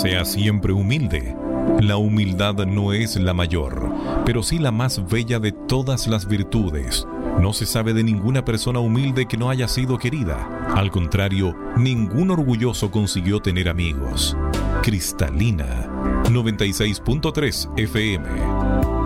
Sea siempre humilde. La humildad no es la mayor, pero sí la más bella de todas las virtudes. No se sabe de ninguna persona humilde que no haya sido querida. Al contrario, ningún orgulloso consiguió tener amigos. Cristalina 96.3 FM.